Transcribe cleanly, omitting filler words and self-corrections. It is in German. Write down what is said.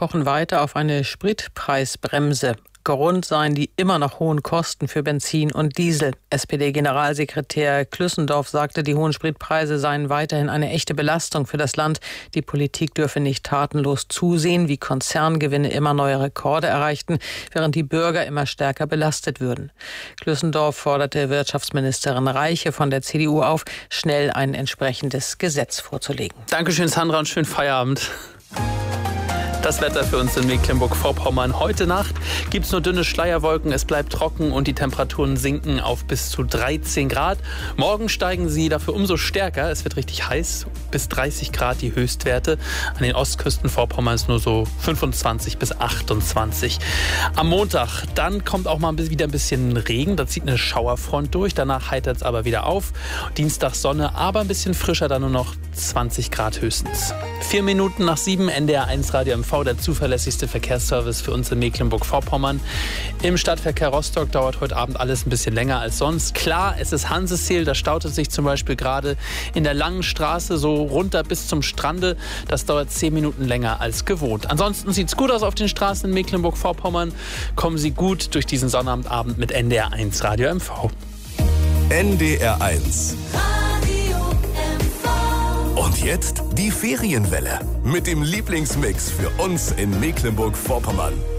pochen weiter auf eine Spritpreisbremse. Grund seien die immer noch hohen Kosten für Benzin und Diesel. SPD-Generalsekretär Klüssendorf sagte, die hohen Spritpreise seien weiterhin eine echte Belastung für das Land. Die Politik dürfe nicht tatenlos zusehen, wie Konzerngewinne immer neue Rekorde erreichten, während die Bürger immer stärker belastet würden. Klüssendorf forderte Wirtschaftsministerin Reiche von der CDU auf, schnell ein entsprechendes Gesetz vorzulegen. Dankeschön, Sandra, und schönen Feierabend. Das Wetter für uns in Mecklenburg-Vorpommern. Heute Nacht gibt es nur dünne Schleierwolken, es bleibt trocken und die Temperaturen sinken auf bis zu 13 Grad. Morgen steigen sie dafür umso stärker. Es wird richtig heiß, bis 30 Grad die Höchstwerte. An den Ostküsten Vorpommerns nur so 25 bis 28. Am Montag, dann kommt auch mal wieder ein bisschen Regen. Da zieht eine Schauerfront durch, danach heitert es aber wieder auf. Dienstag Sonne, aber ein bisschen frischer, dann nur noch 20 Grad höchstens. 4 Minuten nach 7, NDR 1 Radio MV, der zuverlässigste Verkehrsservice für uns in Mecklenburg-Vorpommern. Im Stadtverkehr Rostock dauert heute Abend alles ein bisschen länger als sonst. Klar, es ist Hanseseel, da staut es sich zum Beispiel gerade in der langen Straße so runter bis zum Strande. Das dauert 10 Minuten länger als gewohnt. Ansonsten sieht es gut aus auf den Straßen in Mecklenburg-Vorpommern. Kommen Sie gut durch diesen Sonnabendabend mit NDR 1 Radio MV. NDR 1. Und jetzt die Ferienwelle mit dem Lieblingsmix für uns in Mecklenburg-Vorpommern.